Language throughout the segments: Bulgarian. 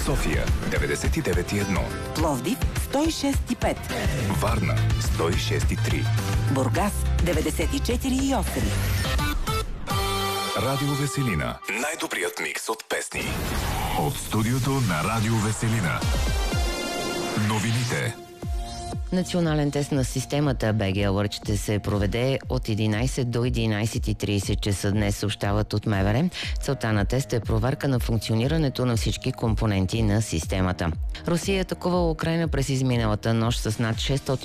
София 99,1, Пловдив 106,5, Варна 106,3, Бургас 94,8. Радио Веселина. Най-добрият микс от песни. От студиото на Радио Веселина. Новините. Национален тест на системата БГ Award ще се проведе от 11 до 11:30 часа днес, съобщават от МВР. Целта на теста е проверка на функционирането на всички компоненти на системата. Русия атакува Украйна през изминалата нощ с над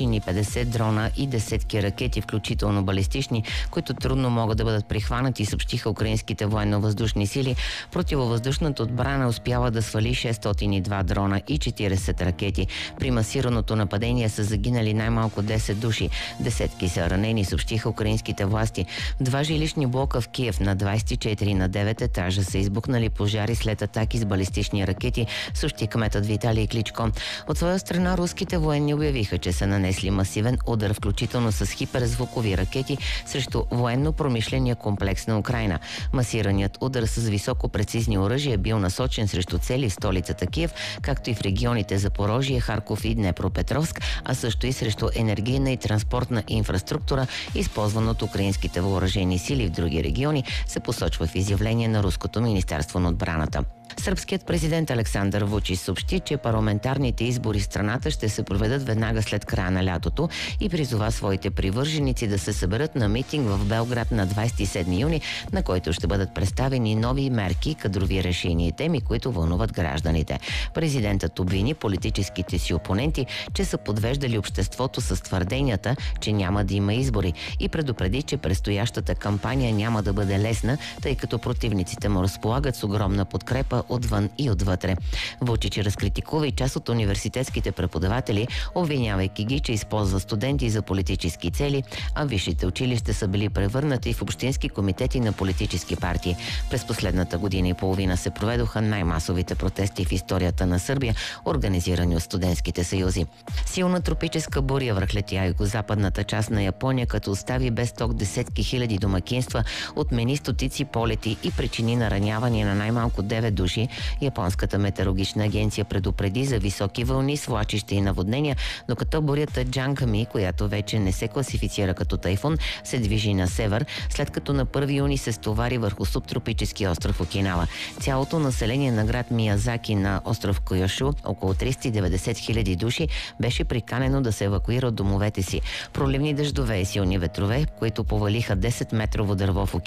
650 дрона и десетки ракети, включително балистични, които трудно могат да бъдат прихванати, съобщиха украинските военно-въздушни сили. Противовъздушната отбрана успява да свали 602 дрона и 40 ракети. При масираното нападение са загинали най-малко 10 души. Десетки са ранени, съобщиха украинските власти. В 2 жилищни блока в Киев на 24 на 9 етажа са избухнали пожари след атаки с балистични ракети, съобщи кметът Виталий Кличко. От своя страна руските военни обявиха, че са нанесли масивен удар, включително с хиперзвукови ракети, срещу военно-промишления комплекс на Украйна. Масираният удар с високопрецизни оръжия бил насочен срещу цели в столицата Киев, както и в регионите Запорожие, Харков и Днепропетровск, а също и срещу енергийна и транспортна инфраструктура, използвана от украинските въоръжени сили в други региони, се посочва в изявление на Руското министерство на отбраната. Сръбският президент Александър Вучич съобщи, че парламентарните избори в страната ще се проведат веднага след края на лятото и призова своите привърженици да се съберат на митинг в Белград на 27 юни, на който ще бъдат представени нови мерки, кадрови решения и теми, които вълнуват гражданите. Президентът обвини политическите си опоненти, че са подвеждали обществото с твърденията, че няма да има избори, и предупреди, че предстоящата кампания няма да бъде лесна, тъй като противниците му разполагат с огромна подкрепа отвън и отвътре. Вучич разкритикува и част от университетските преподаватели, обвинявайки ги, че използва студенти за политически цели, а висшите училища са били превърнати в общински комитети на политически партии. През последната година и половина се проведоха най-масовите протести в историята на Сърбия, организирани от студентските съюзи. Силна тропическа буря връхлетя югозападната част на Япония, като остави без ток десетки хиляди домакинства, отмени стотици полети и причини наранявания на най-малко 9 души. Японската метеорологична агенция предупреди за високи вълни, свлачища и наводнения, докато бурята Джанками, която вече не се класифицира като тайфун, се движи на север, след като на 1 юни се стовари върху субтропически остров Окинава. Цялото население на град Миязаки на остров Кюшу, около 390 хиляди души, беше приканено да се евакуира от домовете си. Проливни дъждове и силни ветрове, които повалиха 10-метрово дърво в